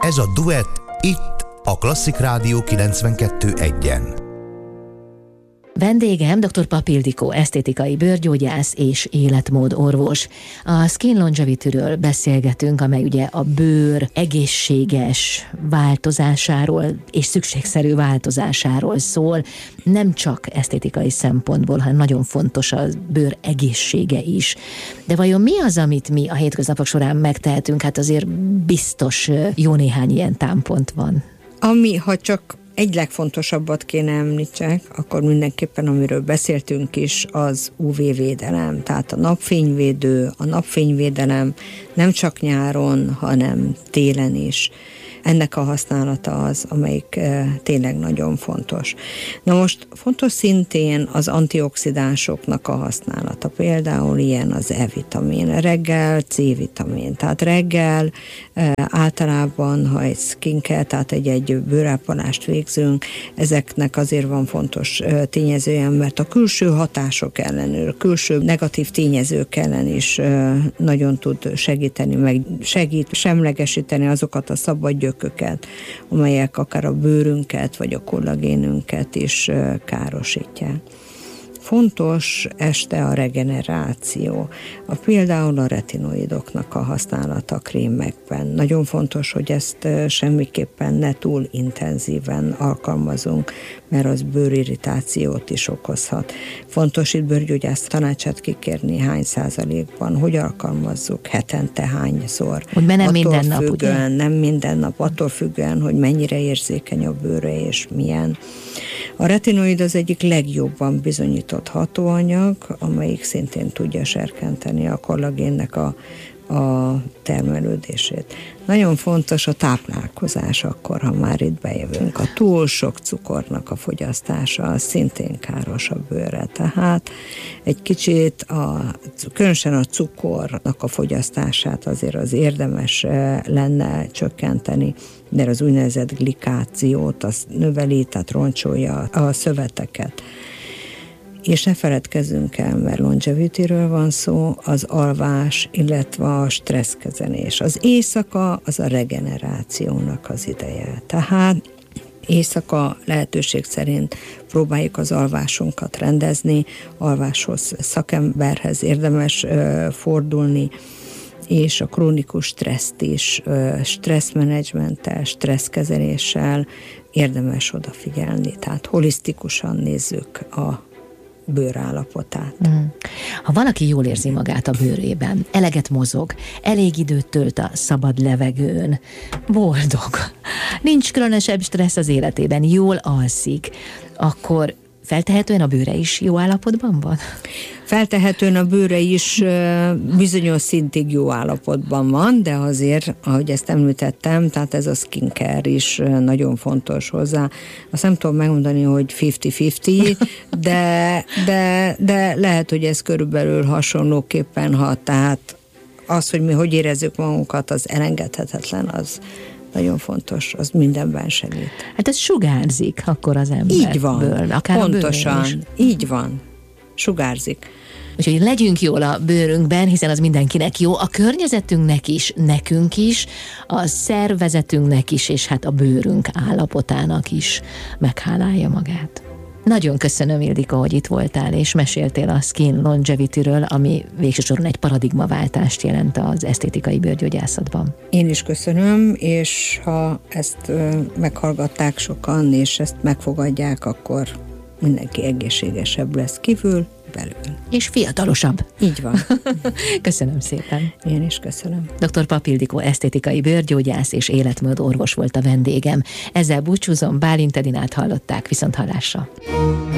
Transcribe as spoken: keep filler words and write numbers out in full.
Ez a Duett itt a Klasszik Rádió kilencvenkettő egyen. Vendégem dr. Papp Ildikó, esztétikai bőrgyógyász és életmódorvos. A Skin Longevity-ről beszélgetünk, amely ugye a bőr egészséges változásáról és szükségszerű változásáról szól. Nem csak esztétikai szempontból, hanem nagyon fontos a bőr egészsége is. De vajon mi az, amit mi a hétköznapok során megtehetünk? Hát azért biztos jó néhány ilyen támpont van. Ami, ha csak egy legfontosabbat kéne említsek, akkor mindenképpen, amiről beszéltünk is, az ú vé védelem. Tehát a napfényvédő, a napfényvédelem nem csak nyáron, hanem télen is. Ennek a használata az, amelyik e, tényleg nagyon fontos. Na most fontos szintén az antioxidánsoknak a használata. Például ilyen az E-vitamin, reggel C-vitamin. Tehát reggel e, általában, ha egy skincare, tehát egy-egy bőrápolást végzünk, ezeknek azért van fontos e, tényezője, mert a külső hatások ellenőr, külső negatív tényezők ellen is e, nagyon tud segíteni, meg segít semlegesíteni azokat a szabad gyököket, amelyek akár a bőrünket, vagy a kollagénünket is károsítják. Fontos este a regeneráció. A, például a retinoidoknak a használata krémekben. Nagyon fontos, hogy ezt semmiképpen ne túl intenzíven alkalmazunk, mert az bőrirritációt is okozhat. Fontos itt bőrgyógyász tanácsát kikérni, hány százalékban, hogy alkalmazzuk, hetente hányszor. Hogy nem minden függően, nap, ugye? Nem minden nap, attól függően, hogy mennyire érzékeny a bőre és milyen. A retinoid az egyik legjobban bizonyított hatóanyag, amelyik szintén tudja serkenteni a kollagénnek a, a termelődését. Nagyon fontos a táplálkozás akkor, ha már itt bejövünk. A túl sok cukornak a fogyasztása az szintén káros a bőrre. Tehát egy kicsit, a, különösen a cukornak a fogyasztását azért az érdemes lenne csökkenteni, de az úgynevezett glikációt az növeli, tehát roncsolja a szöveteket. És ne feledkezzünk el, mert longevity-ről van szó, az alvás, illetve a stresszkezelés. Az éjszaka az a regenerációnak az ideje. Tehát éjszaka lehetőség szerint próbáljuk az alvásunkat rendezni, alváshoz szakemberhez érdemes ö, fordulni, és a krónikus stresszt is, stresszmenedzsmenttel, stresszkezeléssel érdemes odafigyelni. Tehát holisztikusan nézzük a bőrállapotát. Mm. Ha valaki jól érzi magát a bőrében, eleget mozog, elég időt tölt a szabad levegőn, boldog, nincs különösebb stressz az életében, jól alszik, akkor feltehetően a bőre is jó állapotban van? Feltehetően a bőre is bizonyos szintig jó állapotban van, de azért, ahogy ezt említettem, tehát ez a skincare is nagyon fontos hozzá. Azt nem tudom megmondani, hogy fifty-fifty, de, de, de lehet, hogy ez körülbelül hasonlóképpen hat. Tehát az, hogy mi hogy érezzük magunkat, az elengedhetetlen, az nagyon fontos, az mindenben segít. Hát ez sugárzik akkor az emberből. Így van, akár pontosan, így van, sugárzik. Úgyhogy legyünk jól a bőrünkben, hiszen az mindenkinek jó, a környezetünknek is, nekünk is, a szervezetünknek is, és hát a bőrünk állapotának is meghálálja magát. Nagyon köszönöm, Ildikó, hogy itt voltál, és meséltél a Skin Longevity-ről, ami végső soron egy paradigmaváltást jelent az esztétikai bőrgyógyászatban. Én is köszönöm, és ha ezt meghallgatták sokan, és ezt megfogadják, akkor mindenki egészségesebb lesz kívül, belül. És fiatalosabb. Így van. Köszönöm szépen. Én is köszönöm. doktor Papp Ildikó esztétikai bőrgyógyász és életmódorvos volt a vendégem. Ezzel búcsúzom, Bálint Edinát hallották, viszonthallásra.